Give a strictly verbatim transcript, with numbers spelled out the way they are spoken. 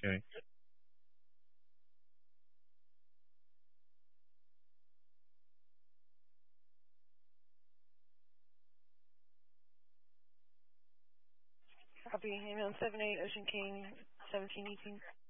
sharing. Copy. Amen. seven eight Ocean King, seventeen eighteen.